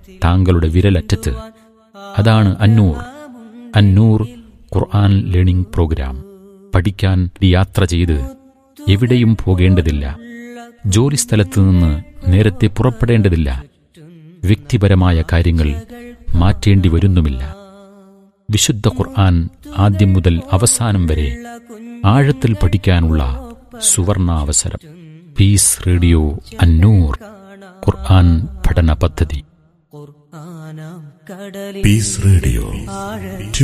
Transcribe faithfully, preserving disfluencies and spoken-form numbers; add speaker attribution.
Speaker 1: താങ്കളുടെ വിരലറ്റത്ത്. അതാണ് അന്നൂർ. അന്നൂർ ഖുർആൻ learning programme. പഠിക്കാൻ യാത്ര ചെയ്ത് എവിടെയും പോകേണ്ടതില്ല. ജോലിസ്ഥലത്ത് നിന്ന് നേരത്തെ പുറപ്പെടേണ്ടതില്ല. വ്യക്തിപരമായ കാര്യങ്ങൾ മാറ്റേണ്ടി വരുന്നുമില്ല. വിശുദ്ധ ഖുർആൻ ആദ്യം മുതൽ അവസാനം വരെ ആഴത്തിൽ പഠിക്കാനുള്ള സുവർണാവസരം. പീസ് റേഡിയോ അന്നൂർ ഖുർആൻ പഠന പദ്ധതി.
Speaker 2: Piece radio